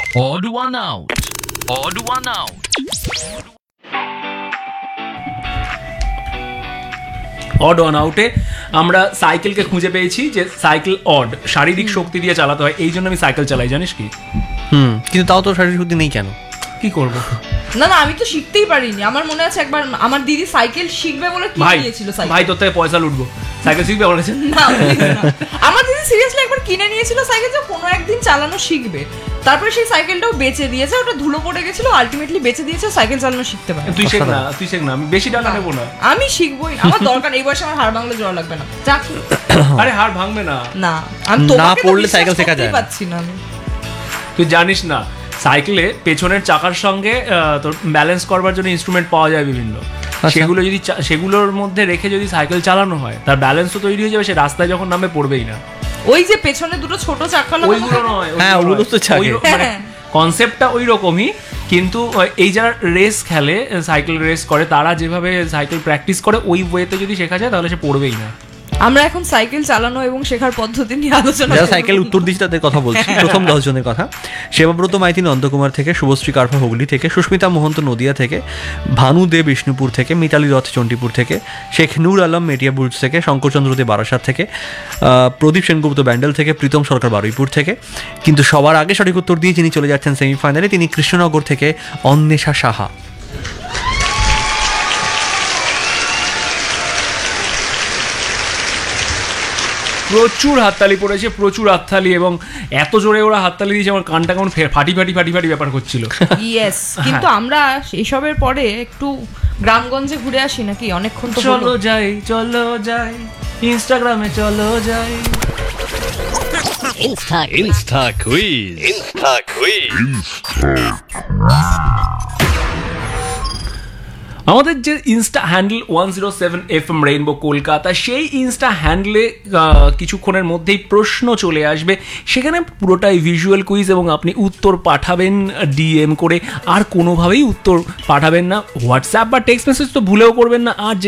Odd one out. Odd one out. Odd one আউটে আমরা সাইকেলকে খুঁজে পেয়েছি যে সাইকেল অড, শারীরিক শক্তি দিয়ে চালাতে হয়, এই জন্য আমি সাইকেল চালাই, জানিস কি? কিন্তু তাও তো শারীরিক শক্তি নেই কেন? কি করব? না আমি তো শিখতেই পারিনি। আমার মনে আছে একবার আমার দিদি সাইকেল শিখবে বলে কিনে নিয়েছিল সাইকেল। ভাই তোর থেকে পয়সা লুটবো, সাইকেল শিখবে আমার কাছে? না আমার দিদি সিরিয়াসলি একবার কিনে নিয়েছিল সাইকেল, যে কোনো একদিন চালানো শিখবে। তারপরে সেই সাইকেলটাও বেচে দিয়েছে, ওটা ধুলো পড়ে গেছিল, আলটিমেটলি বেচে দিয়েছে, সাইকেল চালানো শিখতে পারে। তুই শেখ না, আমি বেশি টাকা নেবো না। আমি শিখবই, আমার দরকার এই বয়সে আমার হাড় ভাঙলে জোর লাগবে না। আরে হাড় ভাঙবে না, না আমি তো না পড়লে সাইকেল শেখা যায় পাচ্ছি না। তুই জানিস না সাইকেলে পেছনের চাকার সঙ্গে তোর ব্যালেন্স করবার জন্য ইনস্ট্রুমেন্ট পাওয়া যায় বিভিন্ন, সেগুলো যদি সেগুলোর মধ্যে রেখে যদি সাইকেল চালানো হয় তার ব্যালেন্স তো তৈরি হয়ে যাবে, সে রাস্তায় যখন নামে পড়বেই না। ওই যে পেছনে দুটো ছোট চাকা লাগানো, ওইগুলো নয়, হ্যাঁ ওগুলো তো চাকে, মানে কনসেপ্টটা ওই রকমই, কিন্তু এই যারা রেস খেলে, সাইকেল রেস করে, তারা যেভাবে সাইকেল প্র্যাকটিস করে ওই ওয়েতে যদি শেখা যায় তাহলে সে পড়বেই না। আমরা এখন সাইকেল চালানো এবং শেখার পদ্ধতি নিয়ে আলোচনা, যারা সাইকেল উত্তর দিচ্ছে তাদের কথা বলছি। প্রথম 10 জনের কথা: সেবাব্রত মাইতি নন্দকুমার থেকে, শুভশ্রী কারফা হুগলি থেকে, সুস্মিতা মোহন্ত নদিয়া থেকে, ভানু দে বিষ্ণুপুর থেকে, মিতালি রথ চণ্ডীপুর থেকে, শেখ নূর আলম মেটিয়াবুরুজ থেকে, শঙ্করচন্দ্র দে বারাসাত থেকে, প্রদীপ সেনগুপ্ত ব্যান্ডেল থেকে, প্রীতম সরকার বারুইপুর থেকে। কিন্তু সবার আগে সঠিক উত্তর দিয়ে যিনি চলে যাচ্ছেন সেমিফাইনালে, তিনি কৃষ্ণনগর থেকে অন্বেষা সাহা। প্রচুর হাততালি পড়েছে, প্রচুর হাততালি, এবং এত জোরে ওরা হাততালি দিয়েছে আমার কানটা কেমন ফাটি ব্যাপার করছিল। ইয়েস, কিন্তু আমরা এইসবের পরে একটু গ্রামগঞ্জে ঘুরে আসি নাকি? অনেকক্ষণ তো চলো যাই ইনস্টাগ্রামে চলো যাই। Insta quiz. আমাদের যে Insta handle 107 FM rainbow Kolkata, সেই ইনস্টা হ্যান্ডেলে কিছুক্ষণের মধ্যেই প্রশ্ন চলে আসবে, সেখানে পুরোটাই ভিজুয়াল কুইজ, এবং আপনি উত্তর পাঠাবেন ডিএম করে, আর কোনোভাবেই উত্তর পাঠাবেন না হোয়াটসঅ্যাপ বা টেক্সট মেসেজ তো ভুলেও করবেন না। আর